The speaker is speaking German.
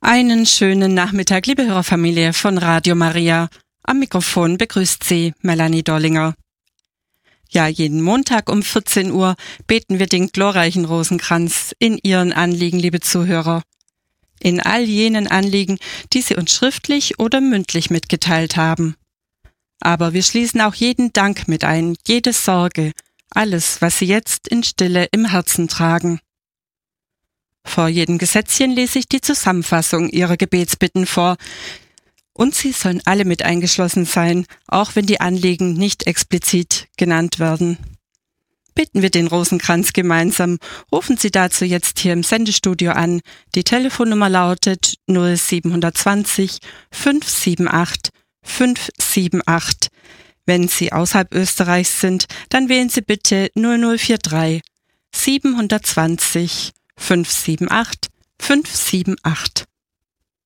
Einen schönen Nachmittag, liebe Hörerfamilie von Radio Maria. Am Mikrofon begrüßt Sie Melanie Dollinger. Ja, jeden Montag um 14 Uhr beten wir den glorreichen Rosenkranz in Ihren Anliegen, liebe Zuhörer. In all jenen Anliegen, die Sie uns schriftlich oder mündlich mitgeteilt haben. Aber wir schließen auch jeden Dank mit ein, jede Sorge, alles, was Sie jetzt in Stille im Herzen tragen. Vor jedem Gesetzchen lese ich die Zusammenfassung Ihrer Gebetsbitten vor, und sie sollen alle mit eingeschlossen sein, auch wenn die Anliegen nicht explizit genannt werden. Bitten wir den Rosenkranz gemeinsam. Rufen Sie dazu jetzt hier im Sendestudio an. Die Telefonnummer lautet 0720 578 578. Wenn Sie außerhalb Österreichs sind, dann wählen Sie bitte 0043 720 578 578.